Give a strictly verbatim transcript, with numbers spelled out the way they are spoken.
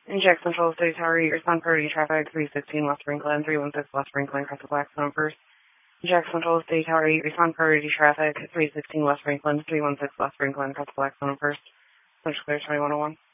In Jackson Central City Tower, eight, respond priority traffic, three sixteen West Franklin, three one six West Franklin, cross the Blackstone first. In Jackson Central City Tower, eight, respond priority traffic, three sixteen West Franklin, three one six West Franklin, cross the Blackstone first. Central Clear twenty-one oh one.